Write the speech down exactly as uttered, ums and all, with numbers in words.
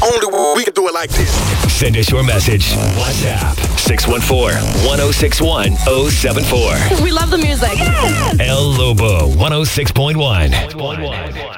Only we can do it like this. Send us your message. WhatsApp six one four, one oh six one, oh seven four. We love the music. El Lobo one oh six point one.